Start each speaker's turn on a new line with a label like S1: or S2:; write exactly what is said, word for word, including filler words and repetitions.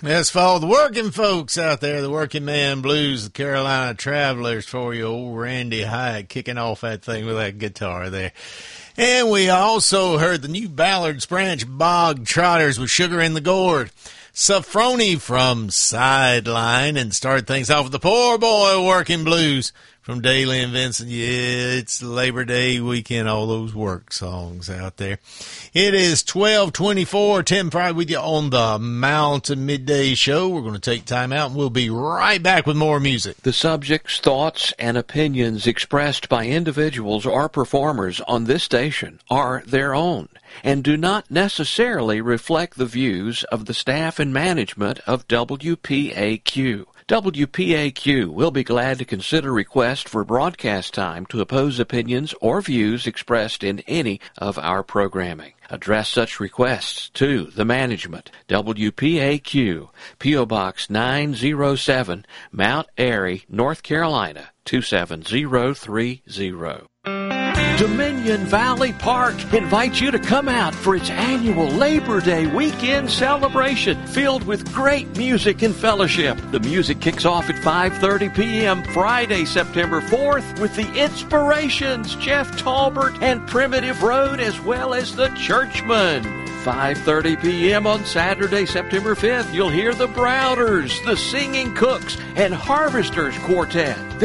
S1: That's for all the working folks out there, the Working Man Blues, the Carolina Travelers for you, old Randy Hyatt kicking off that thing with that guitar there. And we also heard the new Ballard's Branch Bog Trotters with Sugar in the Gourd. Sophrony from Sideline, and start things off with the Poor Boy Working Blues from Daly and Vincent. Yeah, it's Labor Day weekend, all those work songs out there. It is twelve twenty-four, Tim Fry with you on the Mountain Midday Show. We're going to take time out, and we'll be right back with more music.
S2: The subjects, thoughts, and opinions expressed by individuals or performers on this station are their own and do not necessarily reflect the views of the staff and management of W P A Q. W P A Q will be glad to consider requests for broadcast time to oppose opinions or views expressed in any of our programming. Address such requests to the management, W P A Q, P O. Box nine oh seven, Mount Airy, North Carolina, two seven zero three zero. Dominion Valley Park invites you to come out for its annual Labor Day weekend celebration filled with great music and fellowship. The music kicks off at five thirty p.m. Friday, September fourth with the Inspirations, Jeff Talbert and Primitive Road, as well as the Churchmen. five thirty p.m. on Saturday, September fifth, you'll hear the Browders, the Singing Cooks, and Harvesters Quartet.